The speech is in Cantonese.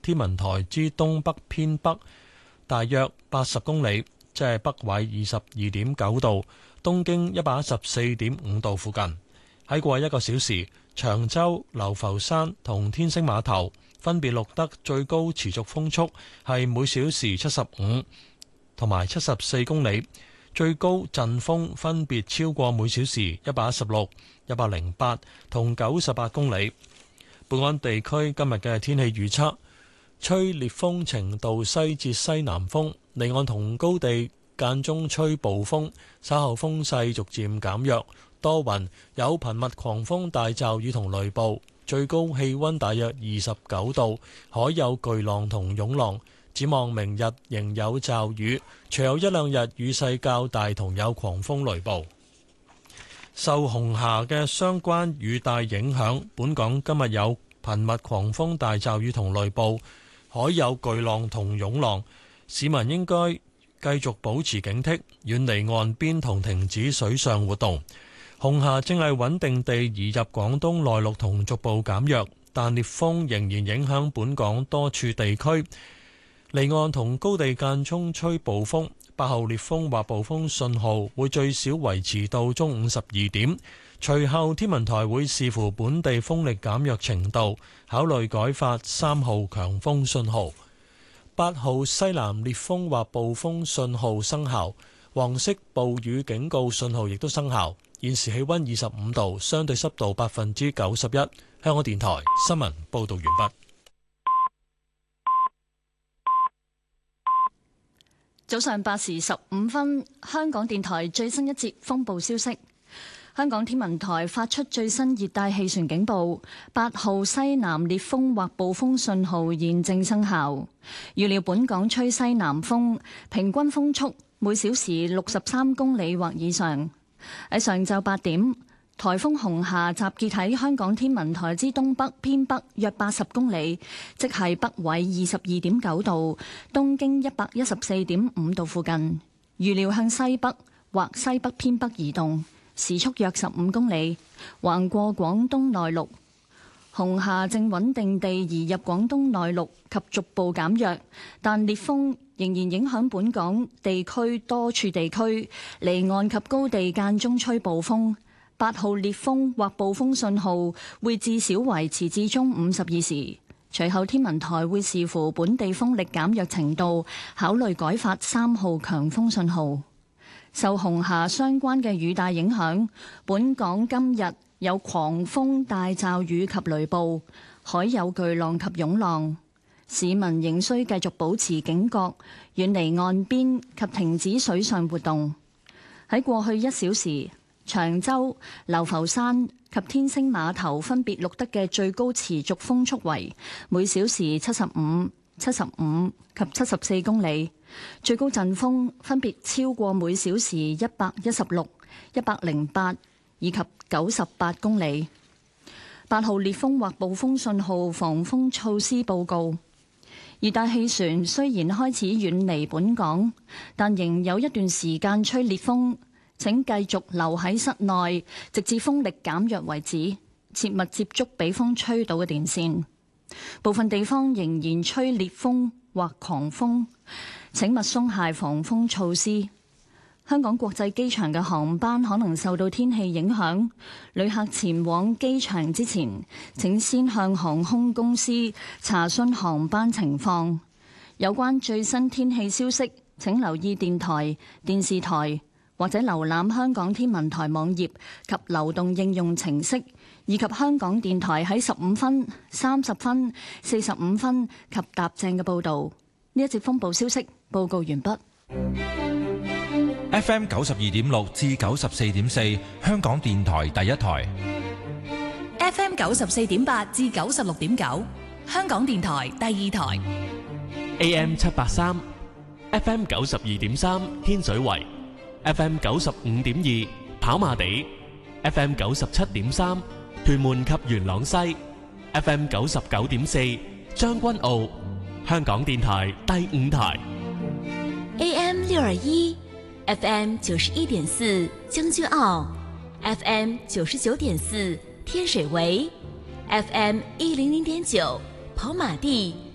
天文台之東北偏北，大約80公里，即係北緯22.9度、東經114.5度附近。喺過去1個小時，長洲、流浮山同天星碼頭分別錄得最高持續風速係每小時75同埋74公里，最高陣風分別超過每小時116、108同98公里。本港地區今日嘅天氣預測，吹烈風程度西至西南風，離岸同高地間中吹暴風，稍後風勢逐漸減弱，多雲，有頻密狂風大驟雨同雷暴，最高氣溫大約29度，海有巨浪同湧浪。展望明日仍有驟雨，隨後一兩日雨勢較大同有狂風雷暴。受紅霞嘅相關雨帶影響，本港今日有頻密狂風大驟雨同雷暴，海有巨浪同湧浪，市民應該繼續保持警惕，遠離岸邊同停止水上活動。紅霞正係穩定地移入廣東內陸同逐步減弱，但烈風仍然影響本港多處地區。離岸同高地間中吹暴風，8號烈風或暴風信號會最少維持到中午12點。隨後天文台會視乎本地風力減弱程度，考慮改發3號強風信號。8號西南烈風或暴風信號生效，黃色暴雨警告信號亦都生效。現時氣溫25度，相對濕度91%。香港電台新聞報道完畢。 早上8時15分，香港電台最新一節風暴消息。香港天文台發出最新熱帶氣旋警報，8號西南烈風或暴風信號現正生效。預料本港吹西南風，平均風速每小時63公里或以上。喺上晝8點，颱風紅霞集結喺香港天文台之東北偏北約80公里，即係北緯22.9度、東經114.5度附近。預料向西北或西北偏北移動，時速約15公里，橫過廣東內陸。紅霞正穩定地移入廣東內陸及逐步減弱，但烈風仍然影響本港地區多處地區，離岸及高地間中吹暴風。8號烈風或暴風信號會至少維持至中午12時，隨後天文台會視乎本地風力減弱程度，考慮改發3號強風信號。受紅霞相關嘅雨帶影響，本港今日有狂風大驟雨及雷暴，海有巨浪及湧浪，市民仍需繼續保持警覺，遠離岸邊及停止水上活動。喺過去1小時，長洲、流浮山及天星碼頭分別錄得嘅最高持續風速為每小時75、75及74公里，最高陣風分別超過每小時116、108以及98公里。8號烈風或暴風信號防風措施報告。熱帶氣旋雖然開始遠離本港，但仍有一段時間吹烈風。請繼續留喺室內，直至風力減弱為止，切勿接觸被風吹倒嘅電線。部分地方仍然吹烈風或狂風，請勿鬆懈防風措施。香港國際機場嘅航班可能受到天氣影響，旅客前往機場之前，請先向航空公司查詢航班情況。有關最新天氣消息，請留意電台、電視台，或者瀏覽香港天文台網頁及流動應用程式，以及香港電台喺15分、30分、45分及踏正嘅報導。呢一節風暴消息報告完畢。 FM 92.6至94.4，香港電台第一台。 FM 94.8至96.9，香港電台第二台。 AM 783 ，FM 92.3，天水圍。FM 95.2跑馬地， FM 97.3屯門及元朗西， FM 99.4將軍澳，香港電台第5台。 AM 621 FM 91.4將軍澳， FM 99.4天水圍， FM 100.9跑馬地